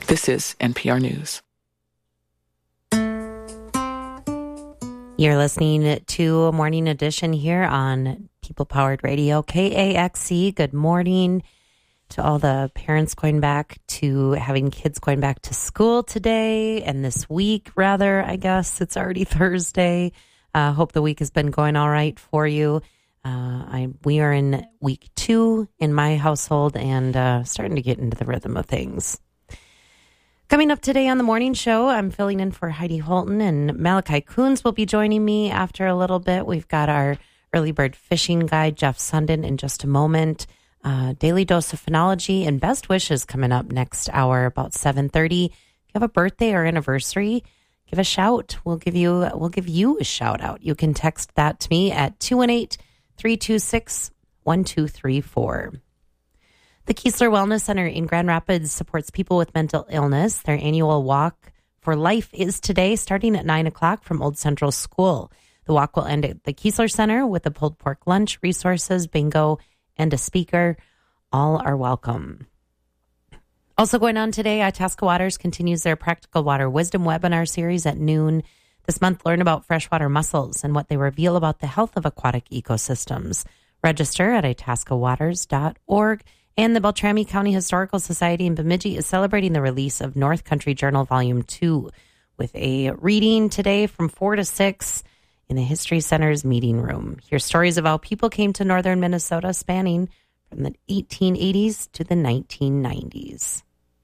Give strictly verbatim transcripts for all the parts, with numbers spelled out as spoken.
This is N P R News. You're listening to a morning edition here on People Powered Radio, K A X C. Good morning to all the parents going back to having kids going back to school today and this week, rather, I guess. It's already Thursday. Uh, hope the week has been going all right for you. Uh, I we are in week two in my household and uh, starting to get into the rhythm of things. Coming up today on the morning show, I'm filling in for Heidi Holton, and Malachi Coons will be joining me after a little bit. We've got our early bird fishing guide, Jeff Sundin, in just a moment. Uh, Daily Dose of Phenology and Best Wishes coming up next hour about seven thirty. If you have a birthday or anniversary, give a shout. We'll give you we'll give you a shout out. You can text that to me at two one eight, three two six, one two three four. The Keesler Wellness Center in Grand Rapids supports people with mental illness. Their annual Walk for Life is today, starting at nine o'clock from Old Central School. The walk will end at the Keesler Center with a pulled pork lunch, resources, bingo, and a speaker. All are welcome. Also going on today, Itasca Waters continues their Practical Water Wisdom webinar series at noon. This month, learn about freshwater mussels and what they reveal about the health of aquatic ecosystems. Register at itasca waters dot org. And the Beltrami County Historical Society in Bemidji is celebrating the release of North Country Journal Volume two with a reading today from four to six in the History Center's meeting room. Hear stories of how people came to northern Minnesota spanning from the eighteen eighties to the nineteen nineties.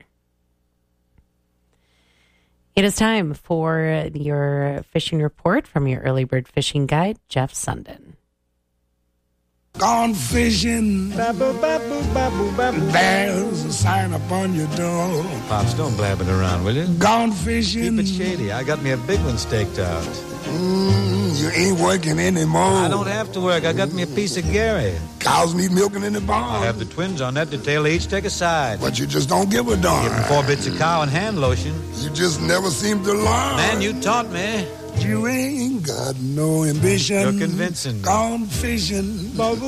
It is time for your fishing report from your early bird fishing guide, Jeff Sundin. Gone fishing, babble, babble, babble, babble. There's a sign upon your door. Pops, don't blab it around, will you? Gone fishing. Keep it shady. I got me a big one staked out. Mm, you ain't working anymore. I don't have to work. I got me a piece of Gary. Cows need milking in the barn. I have the twins on that detail. They each take a side. But you just don't give a darn. Give them four bits of cow and hand lotion. You just never seem to learn. Man, you taught me. You ain't got no ambition. You're convincing me. Gone fishing. Got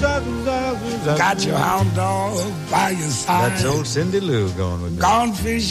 your hound dog by your side. That's old Cindy Lou going with me. Gone fishing.